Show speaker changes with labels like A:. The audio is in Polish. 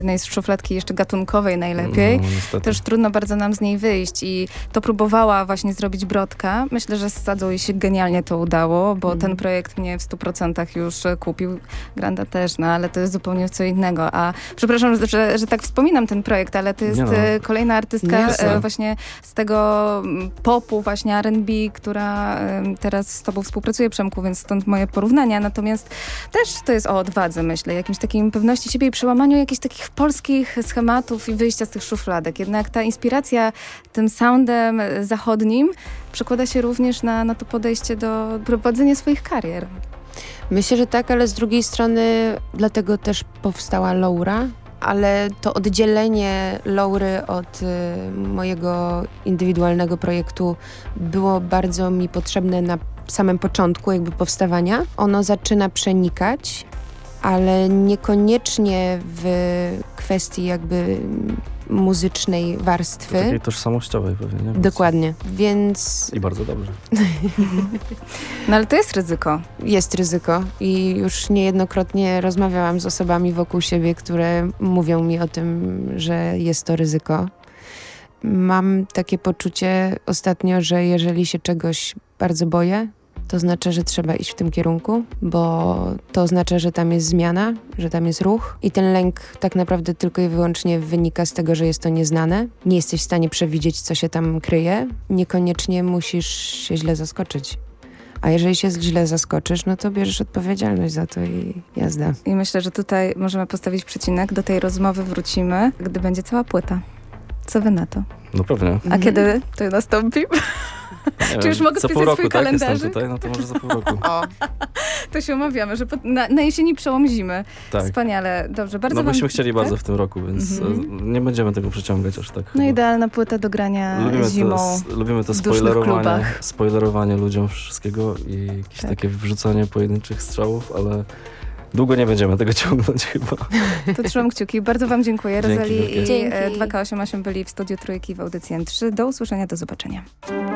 A: No jest z szufladki jeszcze gatunkowej najlepiej.
B: No,
A: też trudno bardzo nam z niej wyjść i to próbowała właśnie zrobić Brodka. Myślę, że z Sadzą jej się genialnie to udało, bo ten projekt mnie w 100% już kupił. Granda też, no ale to jest zupełnie co innego. A przepraszam, że tak wspominam ten projekt, ale to jest kolejna artystka właśnie z tego popu, właśnie R&B, która teraz z tobą współpracuje, Przemku, więc stąd moje porównania. Natomiast też to jest o odwadze, myślę, jakimś takim pewności siebie i przełamaniu jakichś takich polskich schematów i wyjścia z tych szufladek. Jednak ta inspiracja tym soundem zachodnim przekłada się również na to podejście do prowadzenia swoich karier.
C: Myślę, że tak, ale z drugiej strony dlatego też powstała Laura, ale to oddzielenie Laury od mojego indywidualnego projektu było bardzo mi potrzebne na samym początku jakby powstawania. Ono zaczyna przenikać, ale niekoniecznie w kwestii jakby muzycznej warstwy.
B: Takiej tożsamościowej pewnie, nie?
C: Dokładnie, więc...
B: I bardzo dobrze.
A: No ale to jest ryzyko.
C: Jest ryzyko i już niejednokrotnie rozmawiałam z osobami wokół siebie, które mówią mi o tym, że jest to ryzyko. Mam takie poczucie ostatnio, że jeżeli się czegoś bardzo boję, to znaczy, że trzeba iść w tym kierunku, bo to oznacza, że tam jest zmiana, że tam jest ruch i ten lęk tak naprawdę tylko i wyłącznie wynika z tego, że jest to nieznane. Nie jesteś w stanie przewidzieć, co się tam kryje. Niekoniecznie musisz się źle zaskoczyć. A jeżeli się źle zaskoczysz, no to bierzesz odpowiedzialność za to i jazda.
A: I myślę, że tutaj możemy postawić przecinek. Do tej rozmowy wrócimy, gdy będzie cała płyta. Co wy na to?
B: No pewnie.
A: A kiedy to nastąpi? Czy już mogę
B: wpisać swój kalendarz? Jestem tutaj, no to może za pół roku.
A: O, to się umawiamy, że na jesieni przełom zimy.
B: Tak.
A: Wspaniale. Dobrze, bardzo
B: No byśmy chcieli
A: tak?
B: bardzo w tym roku, więc nie będziemy tego przeciągać aż tak.
A: No idealna płyta do grania zimą.
B: Lubimy to spoilerowanie ludziom wszystkiego i jakieś takie wrzucanie pojedynczych strzałów, ale długo nie będziemy tego ciągnąć chyba.
A: To trzymam kciuki. Bardzo wam dziękuję. Rozali i
C: Dzięki.
A: 2K88 byli w studiu Trójki w audycji N3. Do usłyszenia, do zobaczenia.